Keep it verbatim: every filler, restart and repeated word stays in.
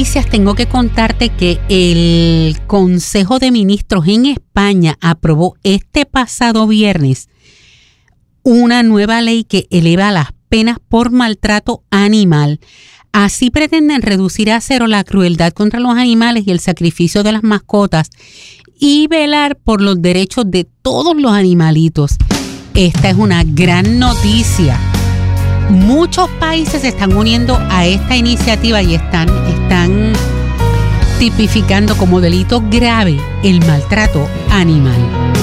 Tengo que contarte que el Consejo de Ministros en España aprobó este pasado viernes una nueva ley que eleva las penas por maltrato animal. Así pretenden reducir a cero la crueldad contra los animales y el sacrificio de las mascotas y velar por los derechos de todos los animalitos. Esta es una gran noticia. Muchos países se están uniendo a esta iniciativa y están, están tipificando como delito grave el maltrato animal.